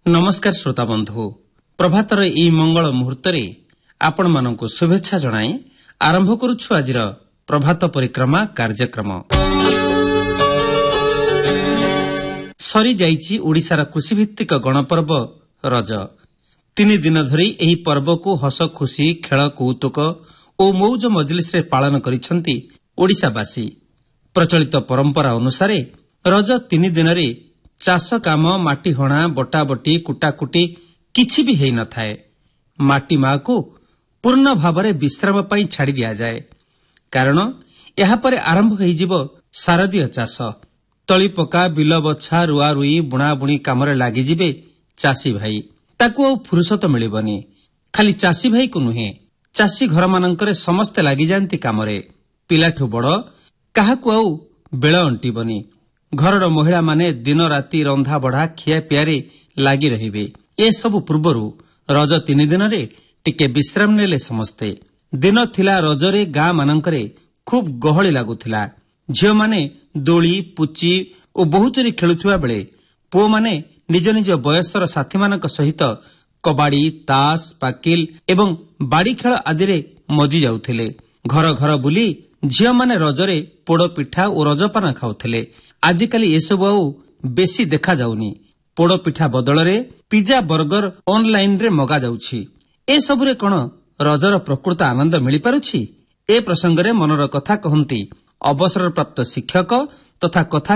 नमस्कार श्रोता बंधु प्रभातर ई मंगल मुहूर्त आपण मानक शुभेच्छा जनाई आरंभ करुछु आज प्रभात परिक्रमा कार्यक्रम। सरी जाइछि ओडिशार कृषिभित्तिक गणपर्व रज। 3 दिन धरी एही पर्व को हस खुशी खेल कौतुक और मौज मजलिस रे पालन करिसंती ओडिशावासी। प्रचलित परंपरा अनुसार रज 3 दिन रे चाष काम माटी हणा बटाबटी कुटाकुटी किछि भी हेई न थाए। माटी माँ को पूर्ण भावरे विश्राम पाई छाड़ी दिया जाए, कारण यहाँ पर आरंभ हो जीव शारदीय चाष। तली पका बिल बछा रुआ रुई बुणा बुणी कामरे लागि जिवे चाषी भाई। ताकू आ फुर्सत मिलिबनी। खाली चाषी भाई को नुहे, चाषी घर मानकरे समस्ते लागि जांती कामरे। पिलाठु बड़ काहाकू आउ बेळ अंटिबनी। घरर महिला माने दिन राति रंधा बढ़ा खिया पियारे लागि रहिबे। ए सब पूर्वरु रज 3 दिन रे टिके विश्राम नेले समस्ते। दिन थिला रजरे गाँ मानकरे खूब गहली लागुथिला। झियो माने दोली पुची और बहुचोरी खेलुथिबा बेले पुओ माने निज निज बयसर साथी मानक सहित कबाड़ी तास पाकिल एवं बाड़ी खेल आदि रे मजी जाउथिले। घर घर बुली झियो माने रजरे पोड़ पिठा और रजपान खाउथिले। आजिकाली एसबू आउ बेसी देखा जाउनी। पोड़ पिठा बदलरे पिज्जा बर्गर ऑनलाइन रे मगा जाउछि। ए सबुरे कोन रजर प्रकृत आनंद मिली पारुछि? ए प्रसंग रे मनर कथा कहंती अवसर प्राप्त शिक्षक तथा कथा